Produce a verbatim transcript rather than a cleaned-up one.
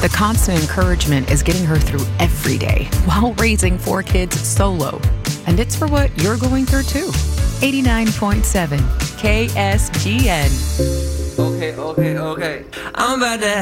The constant encouragement is getting her through every day while raising four kids solo. And it's for what you're going through too. eighty-nine point seven K S G N. Okay, okay, okay. I'm about to